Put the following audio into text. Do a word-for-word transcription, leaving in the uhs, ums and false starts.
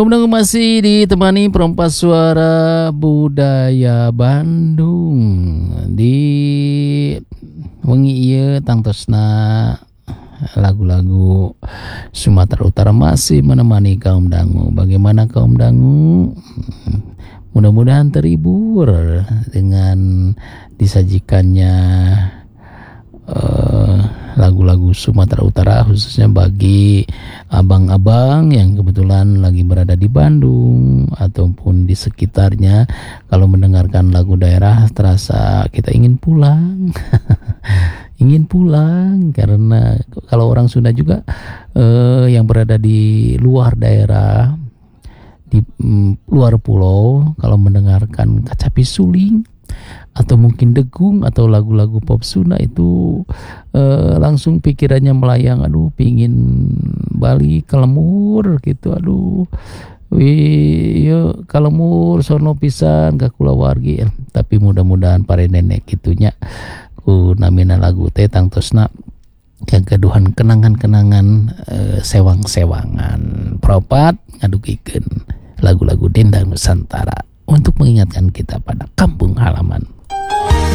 Kaum Dangu masih ditemani perompas suara budaya Bandung di wengi ieu tangtosna lagu-lagu Sumatera Utara masih menemani kaum dangu. Bagaimana kaum dangu? Mudah-mudahan terhibur dengan disajikannya uh, lagu-lagu Sumatera Utara, khususnya bagi abang-abang yang kebetulan lagi berada di Bandung ataupun di sekitarnya. Kalau mendengarkan lagu daerah terasa kita ingin pulang. ingin pulang karena kalau orang Sunda juga eh, yang berada di luar daerah, di mm, luar pulau, kalau mendengarkan Kacapi Suling atau mungkin Degung atau lagu-lagu pop Sunda itu eh, langsung pikirannya melayang, aduh pingin balik ke lemur gitu, aduh wih yo kalemur sono pisan ka kulawargi. Tapi mudah-mudahan pare nenek gitunya ku namina lagu teh tangtosna kegaduhan kenangan-kenangan eh, sewang-sewangan propat ngadugikeun lagu-lagu Dendang Nusantara untuk mengingatkan kita pada kampung halaman